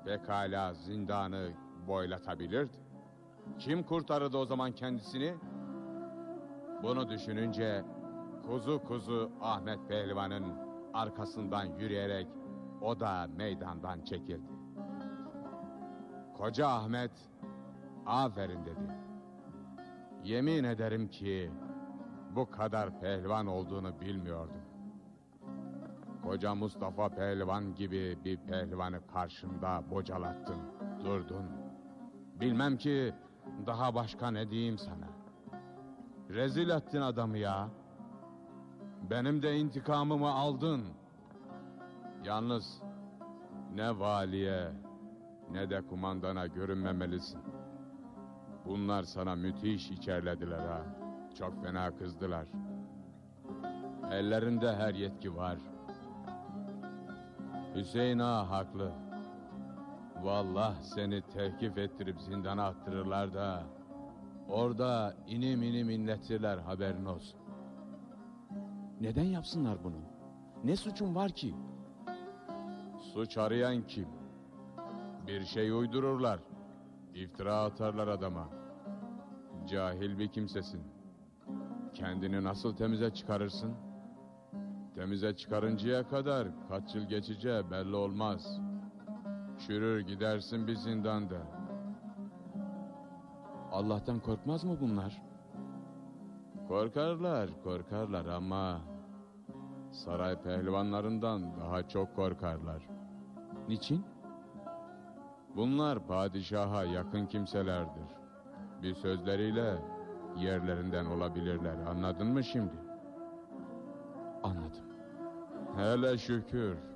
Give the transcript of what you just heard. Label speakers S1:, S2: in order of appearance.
S1: pekala zindanı boylatabilirdi. Kim kurtarırdı o zaman kendisini? Bunu düşününce kuzu kuzu Ahmet Pehlivan'ın arkasından yürüyerek o da meydandan çekildi. Koca Ahmet aferin dedi. Yemin ederim ki bu kadar pehlivan olduğunu bilmiyordum. Koca Mustafa Pehlivan gibi bir pehlivanı karşımda bocalattın, durdun. Bilmem ki daha başka ne diyeyim sana. Rezil ettin adamı ya. Benim de intikamımı aldın. Yalnız ne valiye ne de kumandana görünmemelisin. Bunlar sana müthiş içerlediler ha. Çok fena kızdılar. Ellerinde her yetki var. Hüseyin ağa haklı. Vallahi seni tehkif ettirip zindana attırırlar da orada inim inim inletirler, haberin olsun.
S2: Neden yapsınlar bunu? Ne suçum var ki?
S1: Suç arayan kim? Bir şey uydururlar. İftira atarlar adama. Cahil bir kimsesin. Kendini nasıl temize çıkarırsın? Temize çıkarıncaya kadar kaç yıl geçeceği belli olmaz. Çürür gidersin bir zindanda.
S2: Allah'tan korkmaz mı bunlar?
S1: Korkarlar ama saray pehlivanlarından daha çok korkarlar.
S2: Niçin?
S1: Bunlar padişaha yakın kimselerdir. Bir sözleriyle yerlerinden olabilirler. Anladın mı şimdi?
S2: Anladım.
S1: Hele şükür.